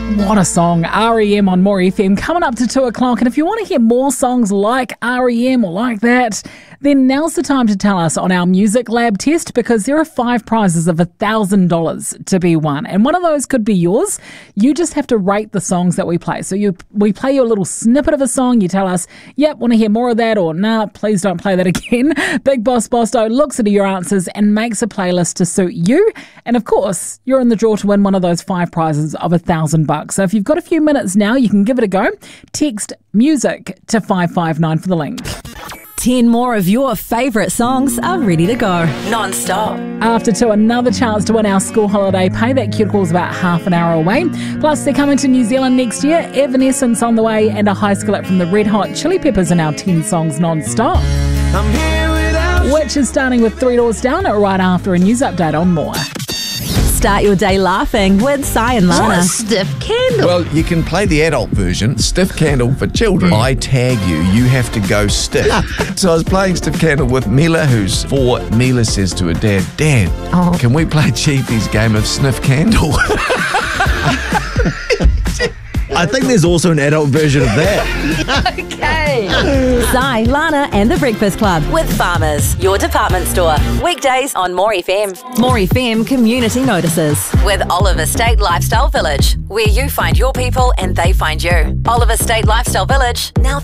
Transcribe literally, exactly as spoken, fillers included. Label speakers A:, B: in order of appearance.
A: What a song. R E M on More F M coming up to two o'clock. And if you want to hear more songs like R E M or like that, then now's the time to tell us on our Music Lab test, because there are five prizes of one thousand dollars to be won. And one of those could be yours. You just have to rate the songs that we play. So you we play you a little snippet of a song. You tell us, yep, want to hear more of that, or nah, please don't play that again. Big Boss Bosto looks at your answers and makes a playlist to suit you. And of course, you're in the draw to win one of those five prizes of a thousand bucks. So if you've got a few minutes now, you can give it a go. Text music to five five nine for the link.
B: Ten more of your favourite songs are ready to go. Non-stop.
A: After two, another chance to win our school holiday pay. That cuticle's about half an hour away. Plus, they're coming to New Zealand next year. Evanescence on the way, and a high skillet from the Red Hot Chili Peppers in our ten songs non-stop. I'm here without Which is starting with Three Doors Down right after a news update on More.
B: Start your day laughing with Sai and Lana.
C: Stiff candle.
D: Well, you can play the adult version, Stiff Candle for children. I tag you, you have to go stiff. So I was playing Stiff Candle with Mila, who's four. Mila says to her dad, Dad,
C: Oh.
D: can we play Chiefy's game of Sniff Candle?
E: I think there's also an adult version of that.
C: Okay.
B: Sai, Lana and The Breakfast Club with Farmers, your department store. Weekdays on More F M. More F M Community Notices. With Oliver State Lifestyle Village, where you find your people and they find you. Oliver State Lifestyle Village, now